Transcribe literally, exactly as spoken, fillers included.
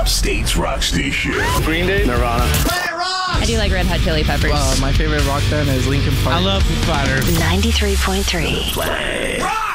Upstate's rock station. Green Day, Nirvana. Let it rock! I do like Red Hot Chili Peppers. Uh, my favorite rock band is Linkin Park. I love Foo Fighters. ninety-three point three. Play. Rock!